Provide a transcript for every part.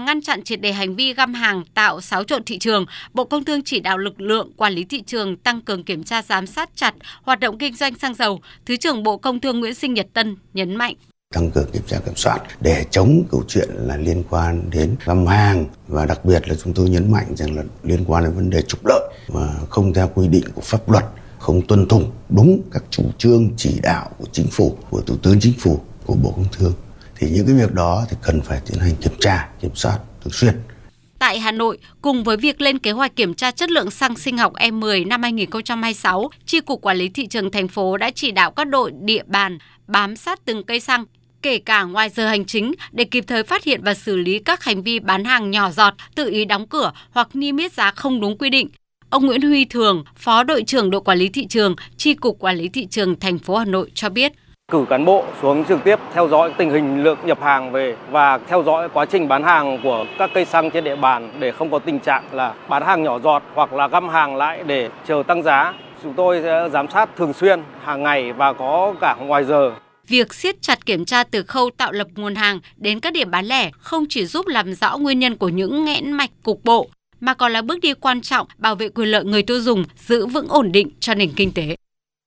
ngăn chặn triệt để hành vi găm hàng tạo xáo trộn thị trường, Bộ Công Thương chỉ đạo lực lượng quản lý thị trường tăng cường kiểm tra giám sát chặt hoạt động kinh doanh xăng dầu. Thứ trưởng Bộ Công Thương Nguyễn Sinh Nhật Tân nhấn mạnh. Tăng cường kiểm tra kiểm soát để chống câu chuyện là liên quan đến găm hàng, và đặc biệt là chúng tôi nhấn mạnh rằng là liên quan đến vấn đề trục lợi và không theo quy định của pháp luật, không tuân thủ đúng các chủ trương chỉ đạo của chính phủ, của Thủ tướng Chính phủ, của Bộ Công Thương. Thì những cái việc đó thì cần phải tiến hành kiểm tra, kiểm soát thường xuyên. Tại Hà Nội, cùng với việc lên kế hoạch kiểm tra chất lượng xăng sinh học E10 năm 2026, Chi cục Quản lý thị trường thành phố đã chỉ đạo các đội địa bàn bám sát từng cây xăng, kể cả ngoài giờ hành chính, để kịp thời phát hiện và xử lý các hành vi bán hàng nhỏ giọt, tự ý đóng cửa hoặc niêm yết giá không đúng quy định. Ông Nguyễn Huy Thường, Phó đội trưởng đội quản lý thị trường, Chi cục Quản lý thị trường thành phố Hà Nội cho biết. Cử cán bộ xuống trực tiếp theo dõi tình hình lượng nhập hàng về và theo dõi quá trình bán hàng của các cây xăng trên địa bàn để không có tình trạng là bán hàng nhỏ giọt hoặc là găm hàng lại để chờ tăng giá. Chúng tôi sẽ giám sát thường xuyên, hàng ngày và có cả ngoài giờ. Việc siết chặt kiểm tra từ khâu tạo lập nguồn hàng đến các điểm bán lẻ không chỉ giúp làm rõ nguyên nhân của những nghẽn mạch cục bộ, mà còn là bước đi quan trọng bảo vệ quyền lợi người tiêu dùng, giữ vững ổn định cho nền kinh tế.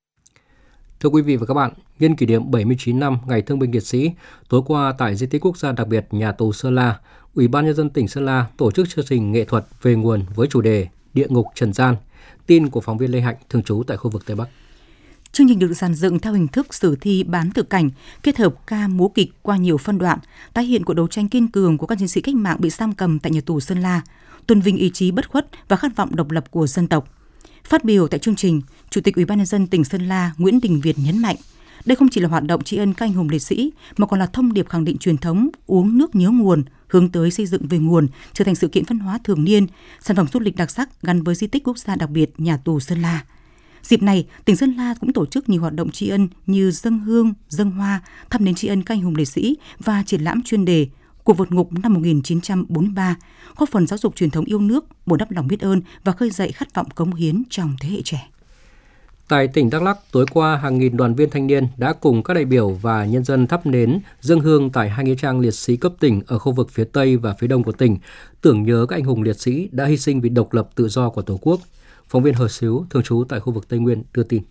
Thưa quý vị và các bạn, nhân kỷ niệm 79 năm Ngày Thương binh Liệt sĩ, tối qua tại Di tích Quốc gia đặc biệt Nhà tù Sơn La, Ủy ban Nhân dân tỉnh Sơn La tổ chức chương trình nghệ thuật về nguồn với chủ đề Địa ngục trần gian. Tin của phóng viên Lê Hạnh thường trú tại khu vực Tây Bắc. Chương trình được dàn dựng theo hình thức sử thi bán thực cảnh, kết hợp ca múa kịch qua nhiều phân đoạn, tái hiện cuộc đấu tranh kiên cường của các chiến sĩ cách mạng bị giam cầm tại nhà tù Sơn La, tôn vinh ý chí bất khuất và khát vọng độc lập của dân tộc. Phát biểu tại chương trình, Chủ tịch Ủy ban Nhân dân tỉnh Sơn La Nguyễn Đình Việt nhấn mạnh, đây không chỉ là hoạt động tri ân các anh hùng liệt sĩ, mà còn là thông điệp khẳng định truyền thống uống nước nhớ nguồn, hướng tới xây dựng về nguồn, trở thành sự kiện văn hóa thường niên, sản phẩm du lịch đặc sắc gắn với di tích quốc gia đặc biệt Nhà tù Sơn La. Dịp này, tỉnh Sơn La cũng tổ chức nhiều hoạt động tri ân như dâng hương, dâng hoa, thắp nến tri ân các anh hùng liệt sĩ và triển lãm chuyên đề Cuộc vượt ngục năm 1943, góp phần giáo dục truyền thống yêu nước, bồi đắp lòng biết ơn và khơi dậy khát vọng cống hiến trong thế hệ trẻ. Tại tỉnh Đắk Lắk, tối qua, hàng nghìn đoàn viên thanh niên đã cùng các đại biểu và nhân dân thắp nến, dâng hương tại hai nghĩa trang liệt sĩ cấp tỉnh ở khu vực phía Tây và phía Đông của tỉnh, tưởng nhớ các anh hùng liệt sĩ đã hy sinh vì độc lập tự do của Tổ quốc. Phóng viên Hờ Xíu, thường trú tại khu vực Tây Nguyên, đưa tin.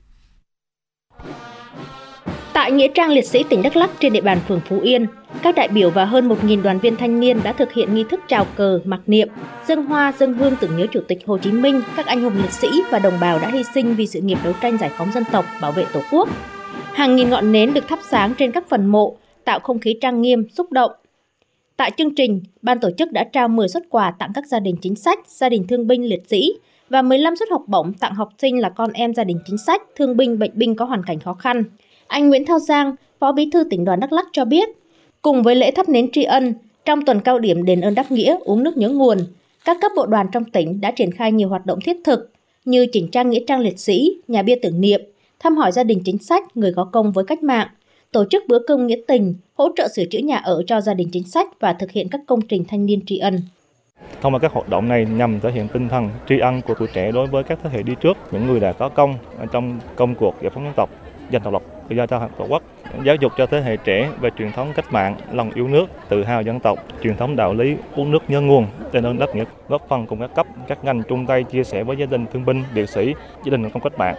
Tại nghĩa trang liệt sĩ tỉnh Đắk Lắk trên địa bàn phường Phú Yên, các đại biểu và hơn 1.000 đoàn viên thanh niên đã thực hiện nghi thức chào cờ, mặc niệm, dâng hoa, dâng hương tưởng nhớ Chủ tịch Hồ Chí Minh, các anh hùng liệt sĩ và đồng bào đã hy sinh vì sự nghiệp đấu tranh giải phóng dân tộc, bảo vệ Tổ quốc. Hàng nghìn ngọn nến được thắp sáng trên các phần mộ, tạo không khí trang nghiêm, xúc động. Tại chương trình, ban tổ chức đã trao 10 suất quà tặng các gia đình chính sách, gia đình thương binh liệt sĩ và 15 suất học bổng tặng học sinh là con em gia đình chính sách, thương binh, bệnh binh có hoàn cảnh khó khăn. Anh Nguyễn Thao Giang, Phó Bí thư Tỉnh đoàn Đắk Lắk cho biết, cùng với lễ thắp nến tri ân, trong tuần cao điểm đền ơn đáp nghĩa, uống nước nhớ nguồn, các cấp bộ đoàn trong tỉnh đã triển khai nhiều hoạt động thiết thực như chỉnh trang nghĩa trang liệt sĩ, nhà bia tưởng niệm, thăm hỏi gia đình chính sách, người có công với cách mạng, tổ chức bữa cơm nghĩa tình, hỗ trợ sửa chữa nhà ở cho gia đình chính sách và thực hiện các công trình thanh niên tri ân. Thông qua các hoạt động này nhằm thể hiện tinh thần tri ân của tuổi trẻ đối với các thế hệ đi trước, những người đã có công trong công cuộc giải phóng dân tộc, giành độc lập, tự do cho Tổ quốc, giáo dục cho thế hệ trẻ về truyền thống cách mạng, lòng yêu nước, tự hào dân tộc, truyền thống đạo lý uống nước nhớ nguồn, đền ơn đáp nghĩa, góp phần cùng các cấp, các ngành chung tay chia sẻ với gia đình thương binh, liệt sĩ, gia đình công cách mạng.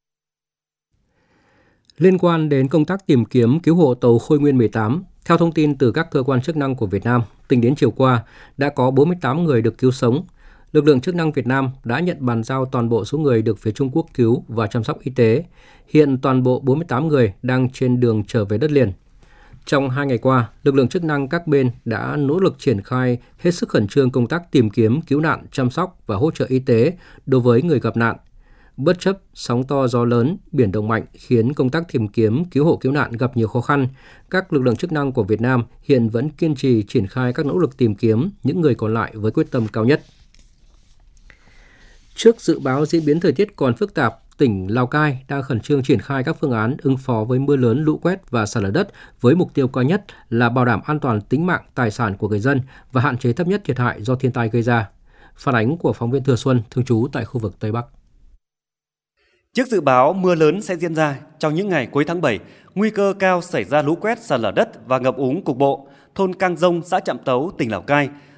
Liên quan đến công tác tìm kiếm cứu hộ tàu Khôi Nguyên 18, theo thông tin từ các cơ quan chức năng của Việt Nam, tính đến chiều qua đã có 48 người được cứu sống. Lực lượng chức năng Việt Nam đã nhận bàn giao toàn bộ số người được phía Trung Quốc cứu và chăm sóc y tế. Hiện toàn bộ 48 người đang trên đường trở về đất liền. Trong 2 ngày qua, lực lượng chức năng các bên đã nỗ lực triển khai hết sức khẩn trương công tác tìm kiếm, cứu nạn, chăm sóc và hỗ trợ y tế đối với người gặp nạn. Bất chấp sóng to gió lớn, biển động mạnh khiến công tác tìm kiếm, cứu hộ cứu nạn gặp nhiều khó khăn, các lực lượng chức năng của Việt Nam hiện vẫn kiên trì triển khai các nỗ lực tìm kiếm những người còn lại với quyết tâm cao nhất. Trước dự báo diễn biến thời tiết còn phức tạp, tỉnh Lào Cai đang khẩn trương triển khai các phương án ứng phó với mưa lớn, lũ quét và sạt lở đất với mục tiêu cao nhất là bảo đảm an toàn tính mạng, tài sản của người dân và hạn chế thấp nhất thiệt hại do thiên tai gây ra. Phản ánh của phóng viên Thừa Xuân, thường trú tại khu vực Tây Bắc. Trước dự báo mưa lớn sẽ diễn ra trong những ngày cuối tháng 7, nguy cơ cao xảy ra lũ quét, sạt lở đất và ngập úng cục bộ, thôn Cang Dông, xã Trạm Tấu, tỉnh Lào Cai